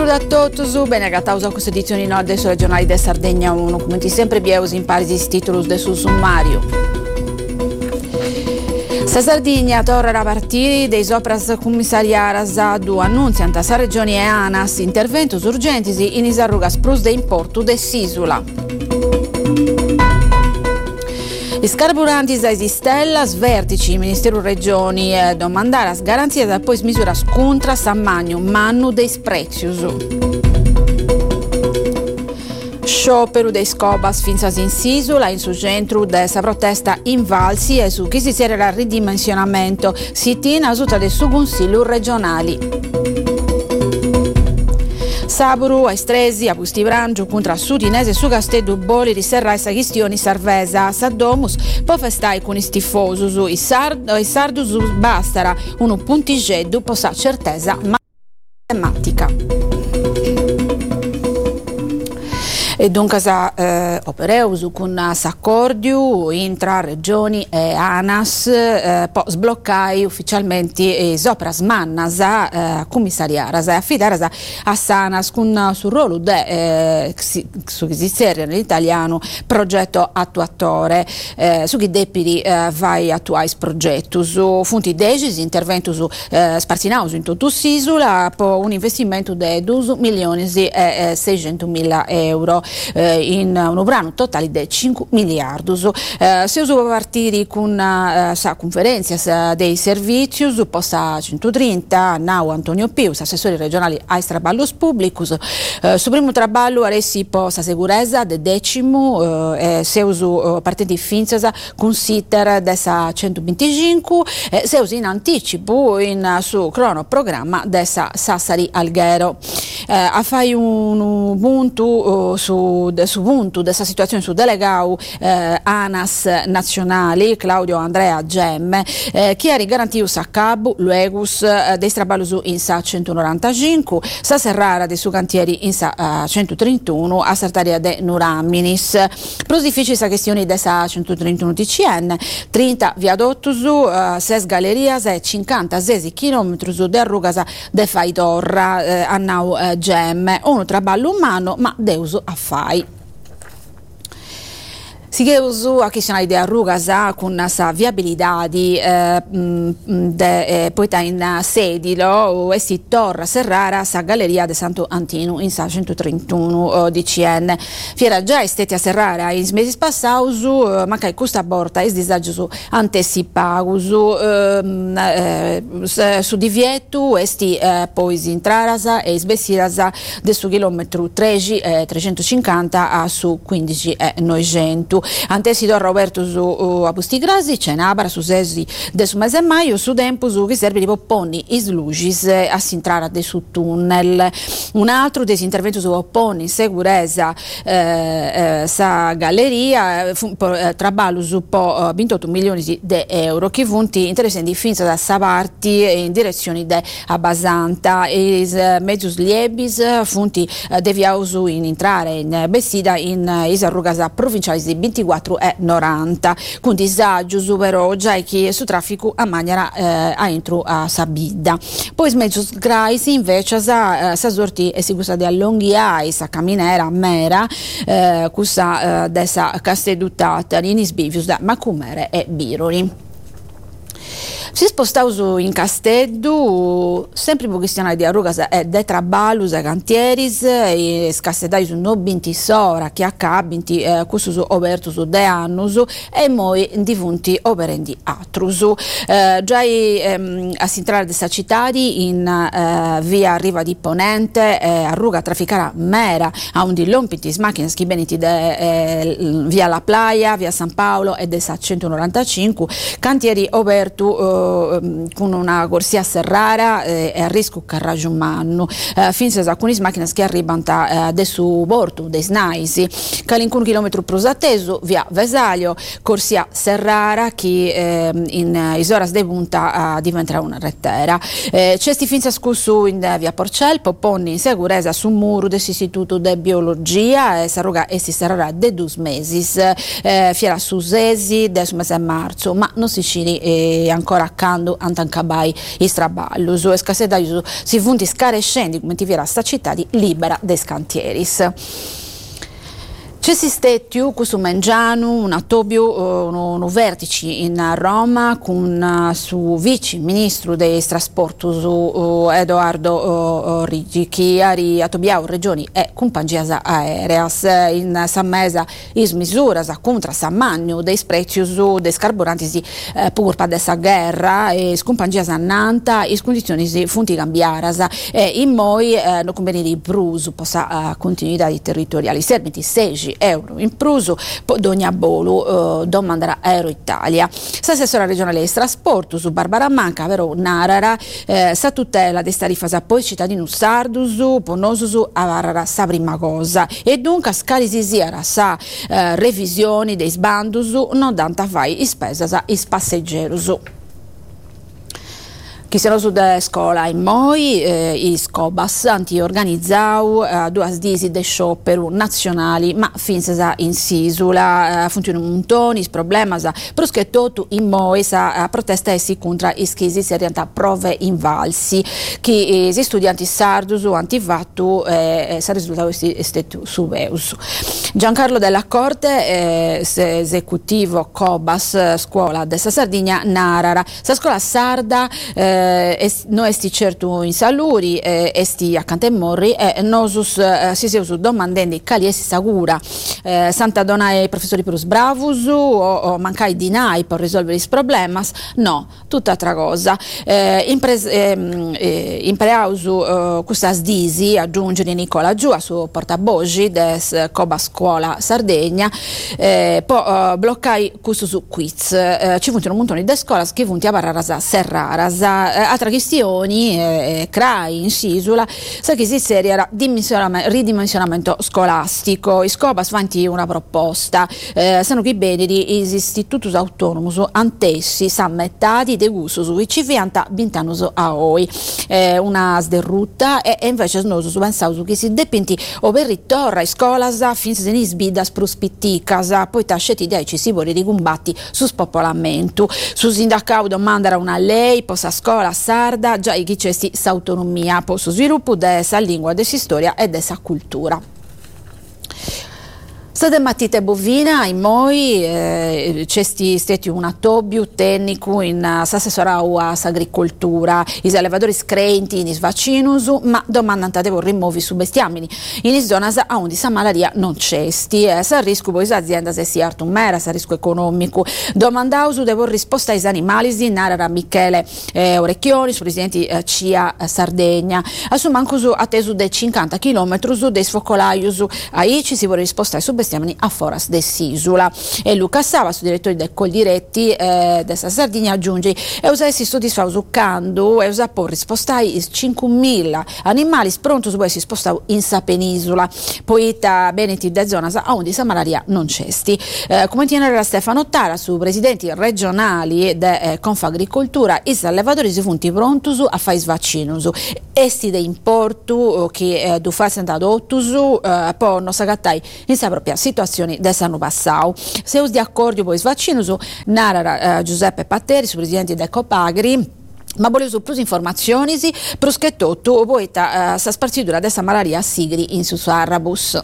saluto a tutti, bene agattauso a questa edizione nord dei regionali de Sardegna 1, come sempre bieus in paris titolus del sul summario. Sa Sardegna torna a partire dei sopras commissariaras a due annunziano sa regione e ANAS interventos urgenti in isarrugas plus de importu de Sisula. I carburanti da Esistella, vertici Ministero Regioni domandare a garanzia da poi misuras contra San Magno, mannu dei sprezius. Sciopero dei Scobas finzas in Sisula, in su centro dessa protesta in Valsi e su chi si serra il ridimensionamento si tiene a sutta del su consiglio regionali. Saburu, a Estresi, a Bustibrangio, contro a Sudinese, su Castello Boli, riserra essa questioni Sarvesa, Saddomus, poi festai con i tifosi, i sardus bastara, uno puntigeddu, possa certeza matematica. E dunque opereus con s'accordio intra regioni e ANAS po sbloccai ufficialmente sopras mannas commissariaras e affidaras a SANAS con sul ruolo su chi si serie nell'italiano progetto attuatore su chi depidi vai attuais progettus funti decis interventus sparcinaus in tutto Sisula po un investimento di 2.600.000 in un brano totale di 5 miliardi. Se uso partire con sa conferenza dei servizi posta 130 Nau Antonio Pius, assessore regionale ai traballos pubblicus. Su primo traballo aressi po sa sicurezza de decimo se uso partiti finzasa con siter dessa 125 se uso in anticipo in su cronoprogramma dessa Sassari Alghero. A fai un punto su punto dessa situazione su delegau ANAS nazionali Claudio Andrea Gemme che ha rigarantito sa cabu luegus dei straballus in sa 195 sa serrara dei su cantieri in sa 131 a Sartaria de Nuraminis prosdifici sa questioni de sa 131 TCN 30 viadottus 6 gallerias e 50 chilometri de arrugas de Faidorra a Nau Gemme uno traballo umano ma deuso a fai. Si che uso a questione di arrugas con sa viabilidade poi in sedilo e si torna serrara sa galleria de Santo Antino in sa 131 DCN. Fiera già esteti a serrara in mesi passaus ma che costa borta es disagio anticipaus su divieto esti poi intraras e sbessiras de su chilometro 350 a su 15 e 900. Antesido Roberto su a Bustigrasi, Cenabra su sesi de su mese maio, su tempo su che serve di popponi islugis a sintrara de su tunnel. Un altro disintervento su popponi sicurezza sa galleria traballo su po 28 milioni di euro che funti interessanti finza da Savarti in direzione de Abasanta e mezzus liebis funti deviausu in entrare in Bessida in isarrugas provinciali di 24 e 90 con disagio però già che su traffico a maniera a entro a Sabida poi mezzo grais invece sa sorti e si gusta di allunghiai sa camminera mera cusa dessa castedutata in isbivius da Macumere e Biroli. Si spostausu in Casteddu, sempre per questione di arrugas e de traballus e cantieris, e scassedai su no binti sora, che accabinti, cussus obertus de annus, e moi difunti operendi atrus. Già a sintrare de sta cittadi, in via Riva di Ponente, arruga trafficara mera, a un di lompintis macchine schibeniti de via La Playa, via San Paolo e de sa 195, cantieri obertu con una corsia serrara e a rischio carraggio umano finse alcune macchine che arrivano da su bordo dei snaisi calincun chilometro prosatteso via Vesalio corsia serrara che in isoras de punta diventerà una rettera cesti finse scussu in via Porcel poponni in sicurezza su muro dell'istituto de biologia e saruga e si sarà de 2 mesi fiera su sesi del mese marzo ma non si scini ancora traccando antancabai i straballus e scassedaius si funti scarescendi come ti viera sta città di libera des cantieris. C'è sistettiu questo mengiano un attobbio un vertice in Roma con su vice ministro dei trasporti Edoardo Rigi che ha attobbiato regioni e compagnie aereas in Sammesa is misuras contro Sammagno dei prezzi dei carburanti pur per questa guerra e compagnie annanta in condizioni di funti cambiaras e in moi no conveni di bruso possa continuità territoriali serventi 6 euro in pruso d'ogni bolo domanderà Aero Italia. L'assessora regionale dei trasporti su Barbara Manca vero narara sa tutela des tarifas a poi cittadini sardus ponosus avarara sa prima cosa e dunque scarisisiera sa revisioni dei sbandus non danta fai i spesas is passeggeri. Chi sono su de scuola in Moi, i Scobas hanno organizzato 2 disi de sciopero nazionali, ma finse in Sisula, funzionano montoni, problema perché tutto in Moi sa protesta essi contro i schisi si orienta prove invalsi, che gli studenti sardus hanno fatto sa risultato su Veus. Giancarlo Della Corte, esecutivo Cobas, scuola della Sardegna, narara, sa scuola sarda non esti certo in saluri, esti accanto a morri e nosus si seus domandando cali essi sagura Santa Donna e professori per bravus o mancai di nai per risolvere i problemi, no, tutt'altra cosa. Impreausu questa disi aggiungere Nicola Giù a suo portabogi des Coba Scuola Sardegna poi bloccai questo su quiz ci funzionano un montone di scuole che funti a barraras serraras altre questioni crai in Sisula sa che si serie era ridimensionamento scolastico i Scobas vanti una proposta sono che bene di istitutus autonomus antessi sammettati de gusus i civianta bintanus a oi una sderrutta e invece snosus pensau che si depinti o per ritorra in scolas fins in isbidas prospitticas poi tascetti dai ci si vuole di combatti su spopolamento su sindacau domandara una lei possa scuola sarda già i chicesti s'autonomia po su sviluppo dessa lingua dessa storia e dessa cultura. State matite bovina in Moi c'è stati un attobbio tecnico in s'assessorau a s'agricoltura i allevatori screnti in isvacinus ma domandante devo rimuovi su bestiamini in zonas a onde sa malaria non c'esti sa rischio poi azienda se si artum mera sa rischio economico domandausu devo risposta ai animali narra Michele Orecchioni su presidenti CIA Sardegna assumancusu attesu de 50 km dei sfocolaius ai ci si vuole risposta ai su a Foras de Sisula e Luca Sava, su direttore del Coldiretti della Sardegna aggiunge e usa essi soddisfauso cando e usa por rispostai 5.000 animali pronto su essi spostau in sa penisola poeta beneti de zona a onde sa malaria non c'esti come tiene Stefano Tara su presidenti regionali de Confagricoltura i allevatori si funti prontus a fai svaccinus esti de importu che du fa sentato ottusu poi non sagattai in sa propria situazioni del sanno passau. Seus di accordo poi svaccinus narra Giuseppe Patteri, su presidente del Copagri. Ma volevo più informazioni perché tutto poeta sa spartidura dessa malaria sigri in su Arrabus.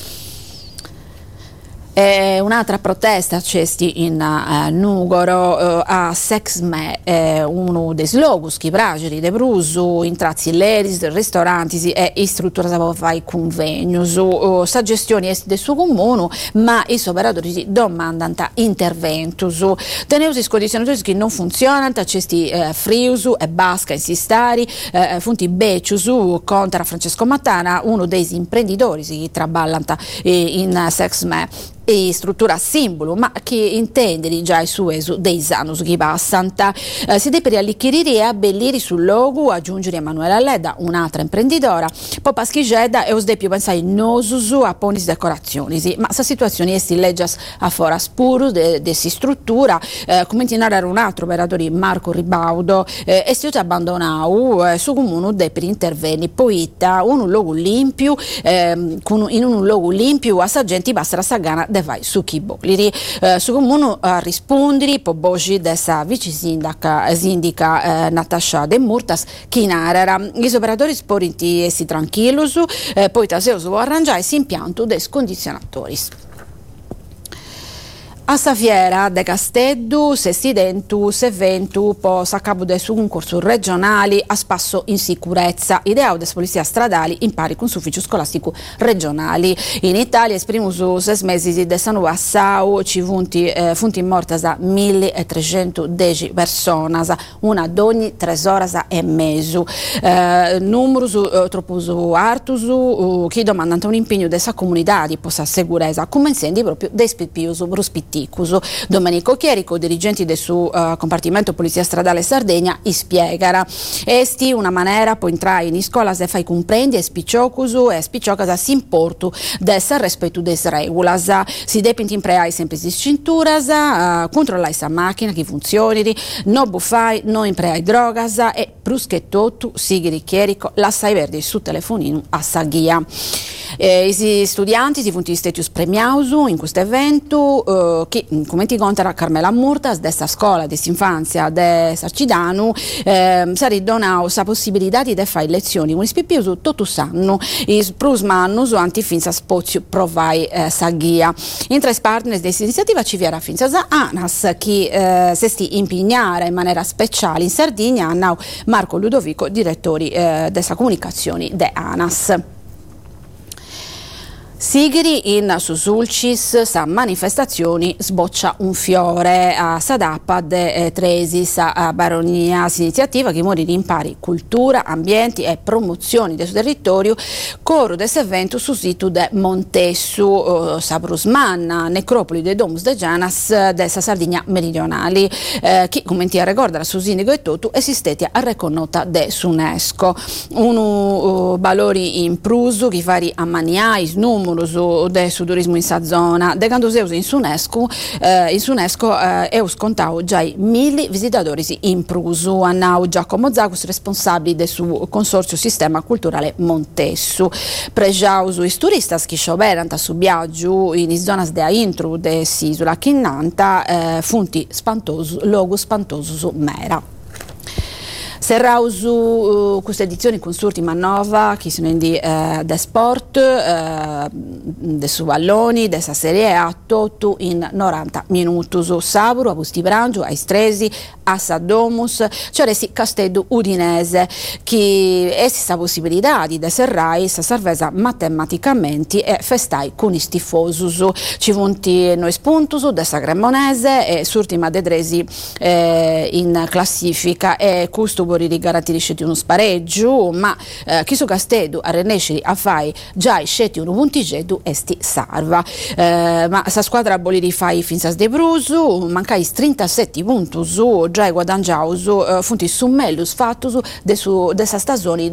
Un'altra protesta c'è in Nugoro a Sexme uno dei slogos che brageri de Brusu in trazileris, ristoranti e strutture fai convegnos sa gestione del suo comune ma i operatori domandano interventus teneusi condizioni che non funzionano c'è friusu e basca insistari funti beciusu contro Francesco Mattana uno dei imprenditori che traballano in Sexme e struttura simbolo ma che intende già il suo esu dei anus che passano si deve allicchirire e abbellire sul logo aggiungere Emanuela Ledda un'altra imprenditora poi paschigeda e os de più pensai nosusu a ponis decorazioni ma sa situazione è leggias a foras puro de si struttura come tinare un altro operatore Marco Ribaudo e si abbandonau su comune de per interventi poeta un logo limpio in un logo limpio a sargenti basta la sagana de de vai su chi boliri. Su comune a rispondere po bogi dessa vice sindica Natascia De Murtas chi narra gli operatori sporinti essi tranquillos poi taseus vo arrangiare si impianto des condizionatori. A sa fiera de Casteddu, se ventu po s'accabu de su concorso regionali a spasso in sicurezza, ideao des polizia stradali in pari con ufficio scolastico regionali. In Italia esprimus 6 mesi de sanu assau, ci funti mortas a 1310 personas, una ad ogni 3 oras e mesu. Numerus tropus artus chi domandano un impegno de sa comunità di possa sicurezza, come insendi proprio des pipius bruspitticus. Domenico Chierico, dirigenti del suo compartimento Polizia Stradale Sardegna, spiegara. Esti una maniera per entrare in scuola se fai comprendi e spicciocus e spicciocas si importu del rispetto des regolas. Si depinti in preai sempre di cinturas, controllai sa macchina che funzioni, no buffai, no in preai drogas e bruschettotu, sigiri Chierico, lassai verdi su telefonino a sa ghia. I studianti si funti stetius premiausu in questo evento che come ti conta Carmela Murtas desta scuola di infanzia de Sarcidanu sari donau sa possibilità di fare lezioni con ispipiusu tutto sanno is prus mannus anti finza spozio provai sa ghia. In tre partners dessa iniziativa ci viera finza sa ANAS che se sti impegnare in maniera speciale in Sardegna annau Marco Ludovico, direttori dessa comunicazioni de ANAS. Sigri in Susulcis sa manifestazioni sboccia un fiore a Sadappa de Tresis a Baronia, iniziativa che muore di impari cultura, ambienti e promozioni del suo territorio coro des evento su sito de Montessu Sabrusmanna, necropoli de Domus de Gianas de Sardegna meridionali che come ti ricorda su sindico e tutto esisteti a reconnota de UNESCO. Uno valori in prusu che vari a maniais numero del turismo in sa zona, de quando seus in UNESCO eus contau già 1000 visitatori in prusu, annau Giacomo Zacus responsabile del suo consorzio sistema culturale Montessu. Pregiaus is turistas che scioberant su viaggio in zonas de intro de s'isola Chinnanta funti spantosu, logo spantosu mera. Serrausu questa edizione con Surtima Nova che sono di de sport de su valloni de sa serie A tutto in 90 minuti su Saburo, a Busti Brangio, a Istresi, a Sadomus, cioè Casteddu Udinese che essi sa possibilità di serrai sa servesa matematicamente e festai con i tifosus ci vunti noi spuntus de sa Cremonese e Surtima de Dresi in classifica e custo di garantisce uno spareggio, ma chi su Casteddu a Renesciri a fai già scetti un puntigetto esti salva. Ma sa squadra boliri fai finzas de Brusu, mancai 37 punti su già guadaggiausu funti su mellus fattus de sa stagione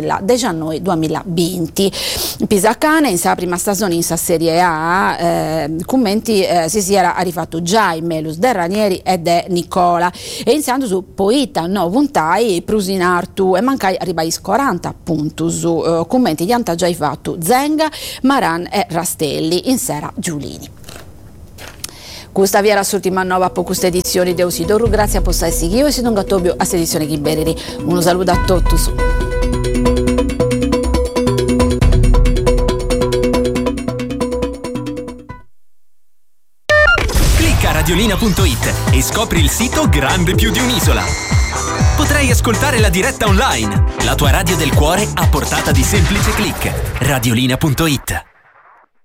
2019-2020. Pisacane in sa prima stagione in sa Serie A commenti si era arrivato già in mellus de Ranieri e de Nicola e iniziando su Poita no puntai Prusinartu e mancai arribai 40 punti su commenti di anta già fatto Zenga, Maran e Rastelli in sera Giulini. Questa via era l'ultima nuova per questa edizione di Eusidoro, grazie a posta io e si non gattobbio a questa edizione che bereri. Un saluto a tutti. Clicca radiolina.it e scopri il sito grande più di un'isola. Potrai ascoltare la diretta online, la tua radio del cuore a portata di semplice click. Radiolina.it